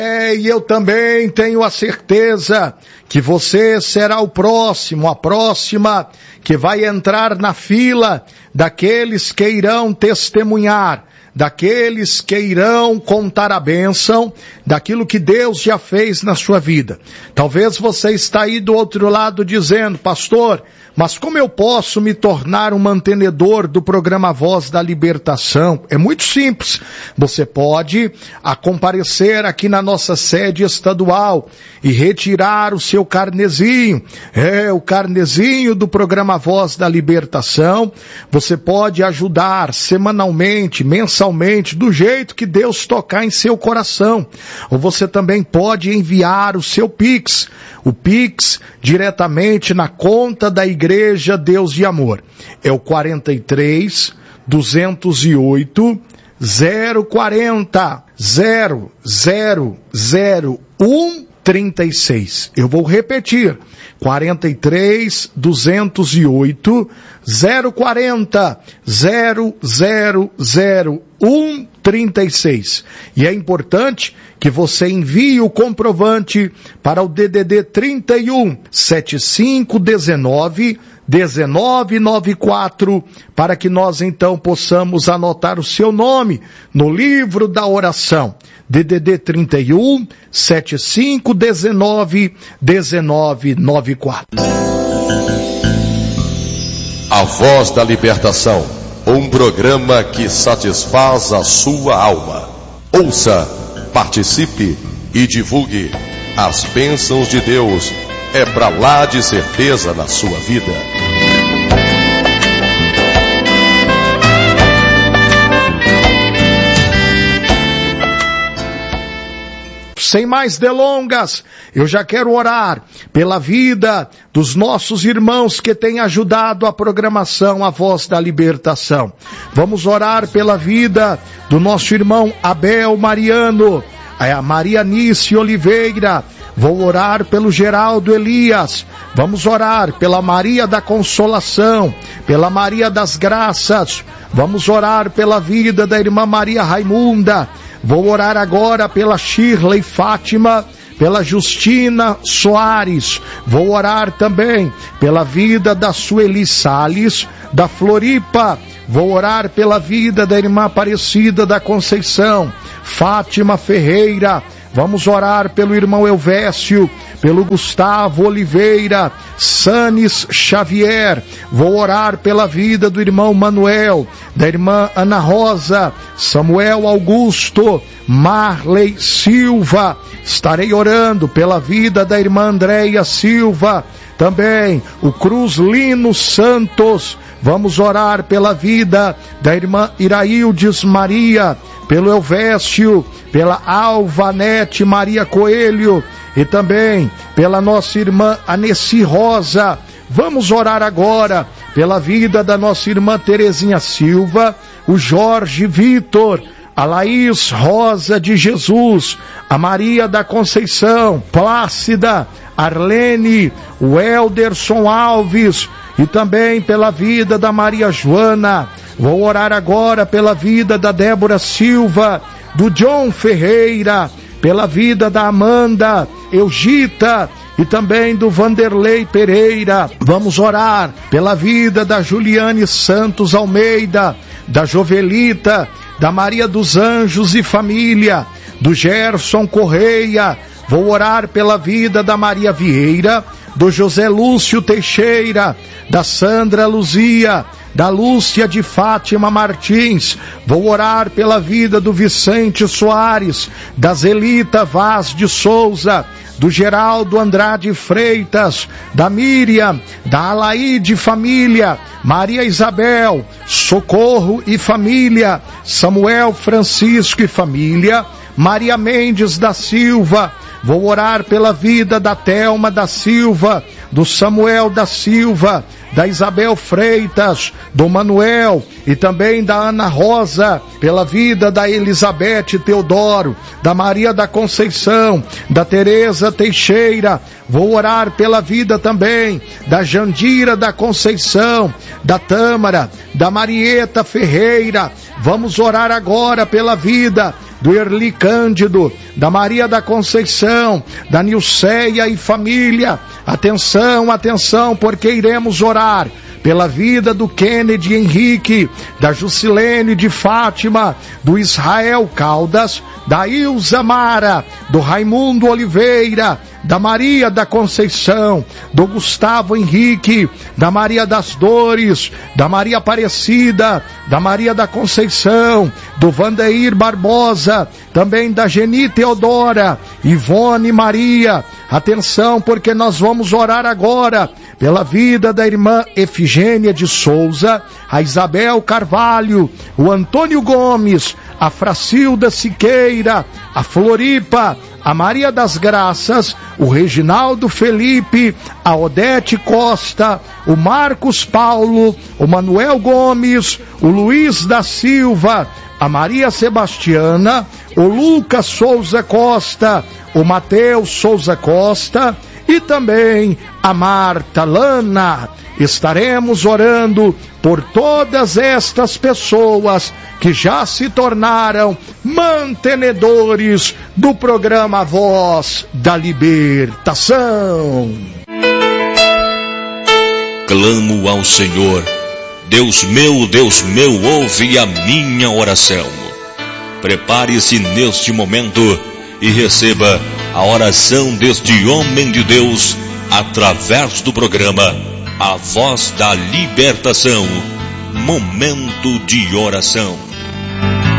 E eu também tenho a certeza que você será o próximo, a próxima que vai entrar na fila daqueles que irão testemunhar, daqueles que irão contar a bênção daquilo que Deus já fez na sua vida. Talvez você está aí do outro lado dizendo: pastor, mas como eu posso me tornar um mantenedor do programa Voz da Libertação? É muito simples. Você pode comparecer aqui na nossa sede estadual e retirar o seu carnezinho. O carnezinho do programa Voz da Libertação. Você pode ajudar semanalmente, mensalmente, do jeito que Deus tocar em seu coração. Ou você também pode enviar o seu Pix. O Pix diretamente na conta da Igreja Deus de Amor. É o 43 208 040 0001 36. Eu vou repetir. 43 208 040 0001 36. E é importante que você envie o comprovante para o DDD 31 7519 1994, para que nós então possamos anotar o seu nome no livro da oração. DDD 31 7519 1994. A Voz da Libertação, um programa que satisfaz a sua alma. Ouça, participe e divulgue. As bênçãos de Deus é pra lá de certeza na sua vida. Sem mais delongas, eu já quero orar pela vida dos nossos irmãos que têm ajudado a programação A Voz da Libertação. Vamos orar pela vida do nosso irmão Abel Mariano, a Marianice Oliveira. Vou orar pelo Geraldo Elias. Vamos orar pela Maria da Consolação, pela Maria das Graças. Vamos orar pela vida da irmã Maria Raimunda. Vou orar agora pela Shirley Fátima, pela Justina Soares. Vou orar também pela vida da Sueli Salles, da Floripa. Vou orar pela vida da irmã Aparecida da Conceição, Fátima Ferreira. Vamos orar pelo irmão Elvésio, pelo Gustavo Oliveira, Sanes Xavier. Vou orar pela vida do irmão Manuel, da irmã Ana Rosa, Samuel Augusto, Marley Silva. Estarei orando pela vida da irmã Andréia Silva, também o Cruz Lino Santos. Vamos orar pela vida da irmã Iraildes Maria, pelo Elvésio, pela Alvanete Maria Coelho e também pela nossa irmã Aneci Rosa. Vamos orar agora pela vida da nossa irmã Terezinha Silva, o Jorge Vitor, a Laís Rosa de Jesus, a Maria da Conceição, Plácida, Arlene, o Elderson Alves e também pela vida da Maria Joana. Vou orar agora pela vida da Débora Silva, do John Ferreira, pela vida da Amanda Eugita e também do Vanderlei Pereira. Vamos orar pela vida da Juliane Santos Almeida, da Jovelita, da Maria dos Anjos e família, do Gerson Correia. Vou orar pela vida da Maria Vieira, do José Lúcio Teixeira, da Sandra Luzia, da Lúcia de Fátima Martins. Vou orar pela vida do Vicente Soares, da Zelita Vaz de Souza, do Geraldo Andrade Freitas, da Miriam, da Alaide família, Maria Isabel, Socorro e família, Samuel Francisco e família, Maria Mendes da Silva. Vou orar pela vida da Thelma da Silva, do Samuel da Silva, da Isabel Freitas, do Manuel e também da Ana Rosa, pela vida da Elizabeth Teodoro, da Maria da Conceição, da Tereza Teixeira. Vou orar pela vida também da Jandira da Conceição, da Tâmara, da Marieta Ferreira. Vamos orar agora pela vida do Erli Cândido, da Maria da Conceição, da Nilceia e família. Atenção, atenção, porque iremos orar pela vida do Kennedy Henrique, da Jusilene de Fátima, do Israel Caldas, da Ilza Mara, do Raimundo Oliveira, da Maria da Conceição, do Gustavo Henrique, da Maria das Dores, da Maria Aparecida, da Maria da Conceição, do Vandeir Barbosa, também da Geni Teodora, Ivone Maria. Atenção, porque nós vamos orar agora pela vida da irmã Efigênia de Souza, a Isabel Carvalho, o Antônio Gomes, a Fracilda Siqueira, a Floripa, a Maria das Graças, o Reginaldo Felipe, a Odete Costa, o Marcos Paulo, o Manuel Gomes, o Luiz da Silva, a Maria Sebastiana, o Lucas Souza Costa, o Mateus Souza Costa e também a Marta Lana. Estaremos orando por todas estas pessoas que já se tornaram mantenedores do programa Voz da Libertação. Clamo ao Senhor, Deus meu, ouve a minha oração. Prepare-se neste momento e receba a oração deste homem de Deus através do programa A Voz da Libertação. Momento de oração.